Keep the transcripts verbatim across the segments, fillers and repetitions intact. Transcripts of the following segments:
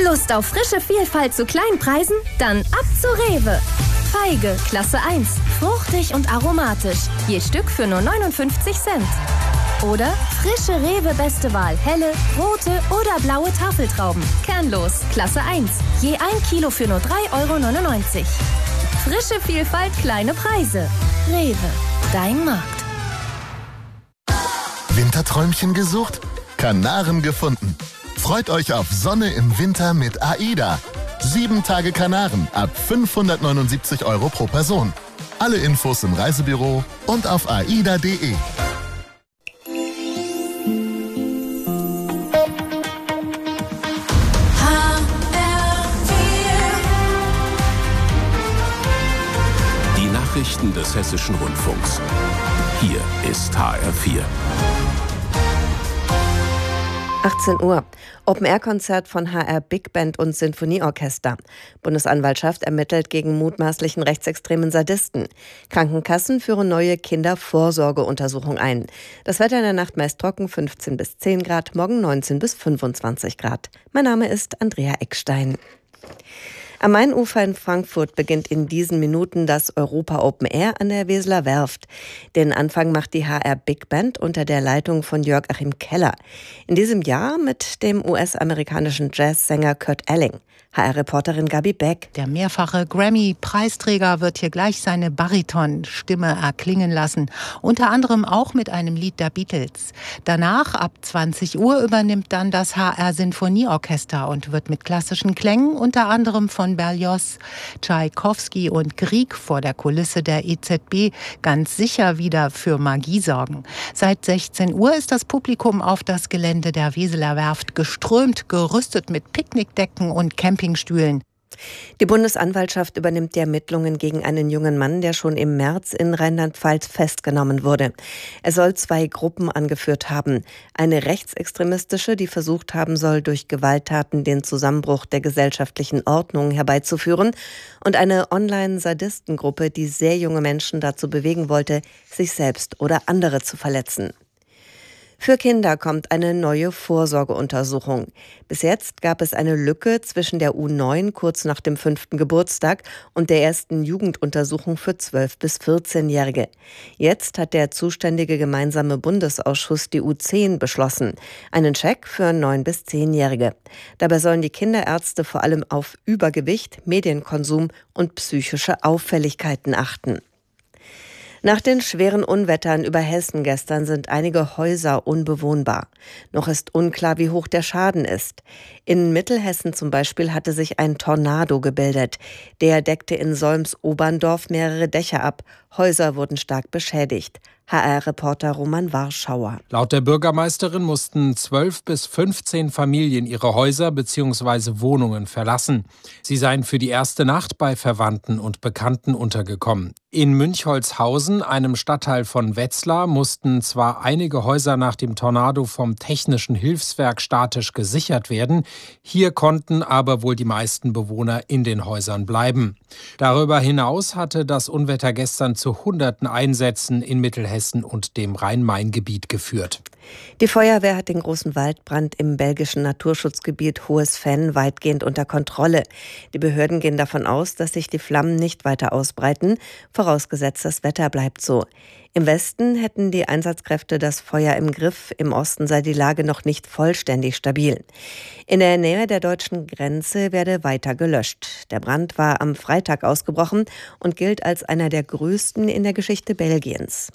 Lust auf frische Vielfalt zu kleinen Preisen? Dann ab zu Rewe. Feige, Klasse eins. Fruchtig und aromatisch. Je Stück für nur neunundfünfzig Cent. Oder frische Rewe Beste Wahl. Helle, rote oder blaue Tafeltrauben. Kernlos, Klasse eins. Je ein Kilo für nur drei Euro neunundneunzig. Frische Vielfalt, kleine Preise. Rewe, dein Markt. Winterträumchen gesucht? Kanaren gefunden. Freut euch auf Sonne im Winter mit AIDA. Sieben Tage Kanaren ab fünfhundertneunundsiebzig Euro pro Person. Alle Infos im Reisebüro und auf aida punkt de. Die Nachrichten des Hessischen Rundfunks. Hier ist H R vier. achtzehn Uhr. Open-Air-Konzert von H R Big Band und Sinfonieorchester. Bundesanwaltschaft ermittelt gegen mutmaßlichen rechtsextremen Sadisten. Krankenkassen führen neue Kindervorsorgeuntersuchung ein. Das Wetter in der Nacht meist trocken, fünfzehn bis zehn Grad, morgen neunzehn bis fünfundzwanzig Grad. Mein Name ist Andrea Eckstein. Am Mainufer in Frankfurt beginnt in diesen Minuten das Europa Open Air an der Weseler Werft. Den Anfang macht die H R Big Band unter der Leitung von Jörg-Achim Keller. In diesem Jahr mit dem U S-amerikanischen Jazzsänger Kurt Elling. H R-Reporterin Gabi Beck. Der mehrfache Grammy-Preisträger wird hier gleich seine Bariton-Stimme erklingen lassen. Unter anderem auch mit einem Lied der Beatles. Danach, ab zwanzig Uhr, übernimmt dann das H R-Sinfonieorchester und wird mit klassischen Klängen, unter anderem von Berlioz, Tschaikowski und Grieg vor der Kulisse der E Z B, ganz sicher wieder für Magie sorgen. Seit sechzehn Uhr ist das Publikum auf das Gelände der Weseler Werft geströmt, gerüstet mit Picknickdecken und Campingstühlen. Die Bundesanwaltschaft übernimmt die Ermittlungen gegen einen jungen Mann, der schon im März in Rheinland-Pfalz festgenommen wurde. Er soll zwei Gruppen angeführt haben. Eine rechtsextremistische, die versucht haben soll, durch Gewalttaten den Zusammenbruch der gesellschaftlichen Ordnung herbeizuführen, und eine Online-Sadistengruppe, die sehr junge Menschen dazu bewegen wollte, sich selbst oder andere zu verletzen. Für Kinder kommt eine neue Vorsorgeuntersuchung. Bis jetzt gab es eine Lücke zwischen der U neun kurz nach dem fünften Geburtstag und der ersten Jugenduntersuchung für zwölf- bis vierzehnjährige. Jetzt hat der zuständige gemeinsame Bundesausschuss die U zehn beschlossen. Einen Check für neun- bis zehnjährige. Dabei sollen die Kinderärzte vor allem auf Übergewicht, Medienkonsum und psychische Auffälligkeiten achten. Nach den schweren Unwettern über Hessen gestern sind einige Häuser unbewohnbar. Noch ist unklar, wie hoch der Schaden ist. In Mittelhessen zum Beispiel hatte sich ein Tornado gebildet. Der deckte in Solms-Oberndorf mehrere Dächer ab. Häuser wurden stark beschädigt. H R-Reporter Roman Warschauer. Laut der Bürgermeisterin mussten zwölf bis fünfzehn Familien ihre Häuser bzw. Wohnungen verlassen. Sie seien für die erste Nacht bei Verwandten und Bekannten untergekommen. In Münchholzhausen, einem Stadtteil von Wetzlar, mussten zwar einige Häuser nach dem Tornado vom Technischen Hilfswerk statisch gesichert werden. Hier konnten aber wohl die meisten Bewohner in den Häusern bleiben. Darüber hinaus hatte das Unwetter gestern zu hunderten Einsätzen in Mittelhessen und dem Rhein-Main-Gebiet geführt. Die Feuerwehr hat den großen Waldbrand im belgischen Naturschutzgebiet Hohes Venn weitgehend unter Kontrolle. Die Behörden gehen davon aus, dass sich die Flammen nicht weiter ausbreiten, vorausgesetzt das Wetter bleibt so. Im Westen hätten die Einsatzkräfte das Feuer im Griff, im Osten sei die Lage noch nicht vollständig stabil. In der Nähe der deutschen Grenze werde weiter gelöscht. Der Brand war am Freitag ausgebrochen und gilt als einer der größten in der Geschichte Belgiens.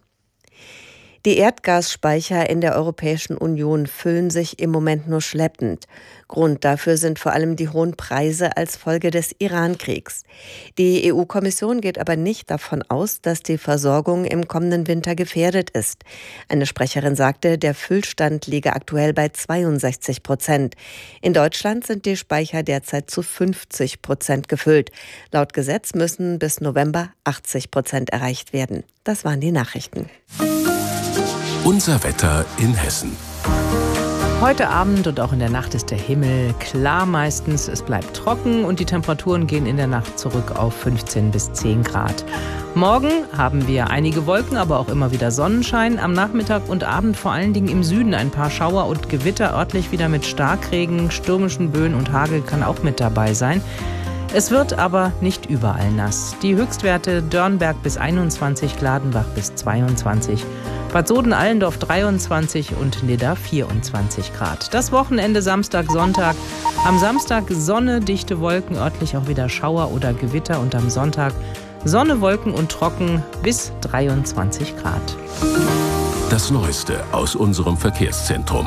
Die Erdgasspeicher in der Europäischen Union füllen sich im Moment nur schleppend. Grund dafür sind vor allem die hohen Preise als Folge des Iran-Kriegs. Die E U-Kommission geht aber nicht davon aus, dass die Versorgung im kommenden Winter gefährdet ist. Eine Sprecherin sagte, der Füllstand liege aktuell bei zweiundsechzig Prozent. In Deutschland sind die Speicher derzeit zu fünfzig Prozent gefüllt. Laut Gesetz müssen bis November achtzig Prozent erreicht werden. Das waren die Nachrichten. Unser Wetter in Hessen. Heute Abend und auch in der Nacht ist der Himmel klar meistens. Es bleibt trocken und die Temperaturen gehen in der Nacht zurück auf fünfzehn bis zehn Grad. Morgen haben wir einige Wolken, aber auch immer wieder Sonnenschein. Am Nachmittag und Abend vor allen Dingen im Süden ein paar Schauer und Gewitter, örtlich wieder mit Starkregen, stürmischen Böen und Hagel kann auch mit dabei sein. Es wird aber nicht überall nass. Die Höchstwerte Dörnberg bis einundzwanzig, Gladenbach bis zweiundzwanzig, Bad Soden-Allendorf dreiundzwanzig und Nidda vierundzwanzig Grad. Das Wochenende Samstag, Sonntag. Am Samstag Sonne, dichte Wolken, örtlich auch wieder Schauer oder Gewitter und am Sonntag Sonne, Wolken und trocken bis dreiundzwanzig Grad. Das Neueste aus unserem Verkehrszentrum.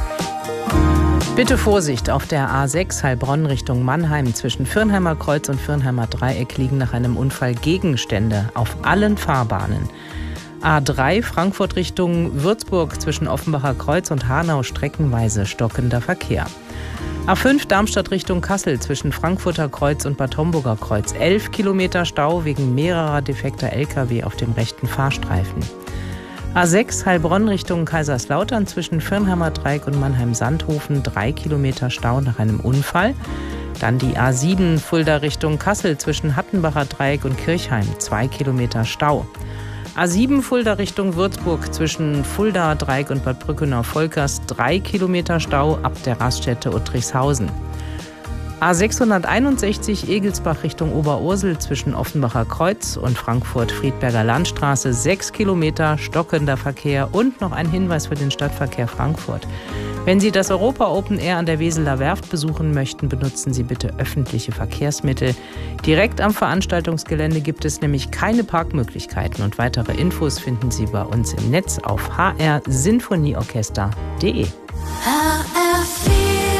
Bitte Vorsicht, auf der A sechs Heilbronn Richtung Mannheim zwischen Firnheimer Kreuz und Firnheimer Dreieck liegen nach einem Unfall Gegenstände auf allen Fahrbahnen. A drei Frankfurt Richtung Würzburg zwischen Offenbacher Kreuz und Hanau streckenweise stockender Verkehr. A fünf Darmstadt Richtung Kassel zwischen Frankfurter Kreuz und Bad Homburger Kreuz. elf Kilometer Stau wegen mehrerer defekter L K W auf dem rechten Fahrstreifen. A sechs Heilbronn Richtung Kaiserslautern zwischen Firnheimer Dreieck und Mannheim-Sandhofen. drei Kilometer Stau nach einem Unfall. Dann die A sieben Fulda Richtung Kassel zwischen Hattenbacher Dreieck und Kirchheim. zwei Kilometer Stau. A sieben Fulda Richtung Würzburg zwischen Fulda Dreieck und Bad Brückenau-Volkers. drei Kilometer Stau ab der Raststätte Uttrichshausen. A sechshunderteinundsechzig Egelsbach Richtung Oberursel zwischen Offenbacher Kreuz und Frankfurt-Friedberger Landstraße. sechs Kilometer stockender Verkehr und noch ein Hinweis für den Stadtverkehr Frankfurt. Wenn Sie das Europa Open Air an der Weseler Werft besuchen möchten, benutzen Sie bitte öffentliche Verkehrsmittel. Direkt am Veranstaltungsgelände gibt es nämlich keine Parkmöglichkeiten und weitere Infos finden Sie bei uns im Netz auf h r sinfonieorchester punkt d e. H R vier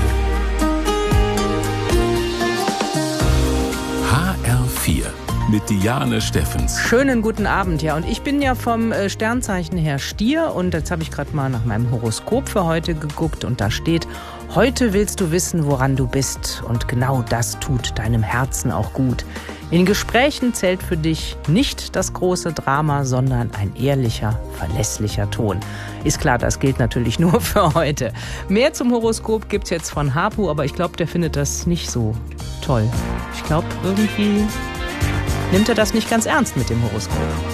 H R vier mit Diane Steffens. Schönen guten Abend, ja. Und ich bin ja vom äh, Sternzeichen her Stier und jetzt habe ich gerade mal nach meinem Horoskop für heute geguckt und da steht: Heute willst du wissen, woran du bist und genau das tut deinem Herzen auch gut. In Gesprächen zählt für dich nicht das große Drama, sondern ein ehrlicher, verlässlicher Ton. Ist klar, das gilt natürlich nur für heute. Mehr zum Horoskop gibt's jetzt von Harpo, aber ich glaube, der findet das nicht so toll. Ich glaube, irgendwie nimmt er das nicht ganz ernst mit dem Horoskop.